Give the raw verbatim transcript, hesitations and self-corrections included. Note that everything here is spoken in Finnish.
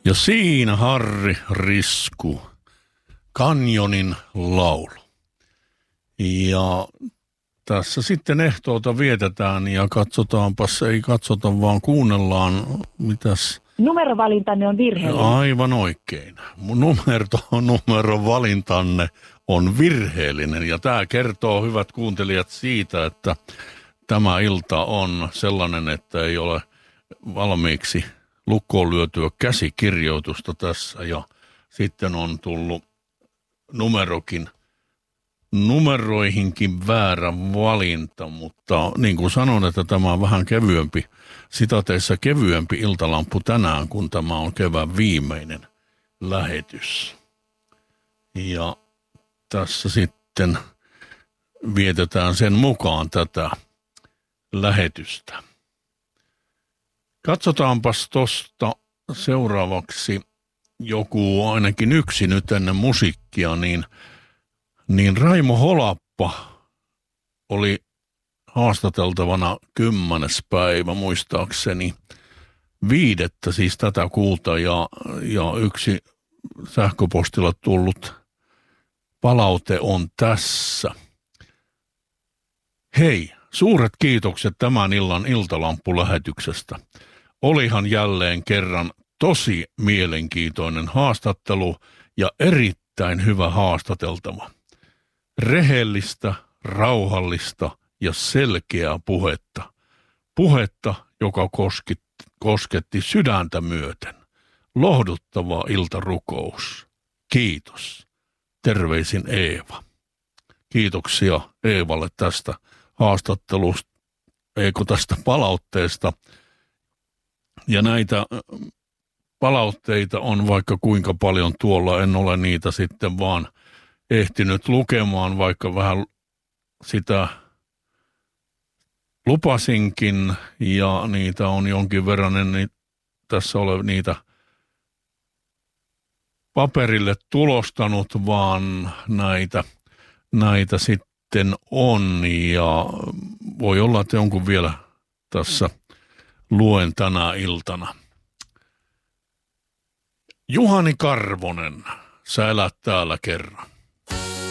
Ja siinä Harri Risku, Kanjonin laulu. Ja tässä sitten ehtoota vietetään ja katsotaanpas, ei katsota vaan kuunnellaan, mitäs... Numerovalintanne on virheellinen. Aivan oikein. Numero, numerovalintanne on virheellinen ja tämä kertoo, hyvät kuuntelijat, siitä, että tämä ilta on sellainen, että ei ole valmiiksi lukkoon lyötyä käsikirjoitusta tässä ja sitten on tullut numerokin, numeroihinkin väärä valinta, mutta niin kuin sanon, että tämä on vähän kevyempi, sitateissa kevyempi iltalampu tänään, kun tämä on kevään viimeinen lähetys. Ja tässä sitten vietetään sen mukaan tätä lähetystä. Katsotaanpas tuosta seuraavaksi joku, ainakin yksi nyt ennen musiikkia, niin, niin Raimo Holappa oli haastateltavana kymmenes päivä muistaakseni viidettä, siis tätä kuuta, ja, ja yksi sähköpostilla tullut palaute on tässä. Hei, suuret kiitokset tämän illan iltalampulähetyksestä. Olihan jälleen kerran tosi mielenkiintoinen haastattelu ja erittäin hyvä haastateltava. Rehellistä, rauhallista ja selkeää puhetta. Puhetta, joka kosketti, kosketti sydäntä myöten. Lohduttava iltarukous. Kiitos. Terveisin Eeva. Kiitoksia Eevalle tästä haastattelusta, eikö tästä palautteesta. Ja näitä palautteita on vaikka kuinka paljon tuolla, en ole niitä sitten vaan ehtinyt lukemaan, vaikka vähän sitä lupasinkin, ja niitä on jonkin verran, en tässä ole niitä paperille tulostanut, vaan näitä, näitä sitten on, ja voi olla, että jonkun vielä tässä luen tänä iltana. Juhani Karvonen, sä elät täällä kerran.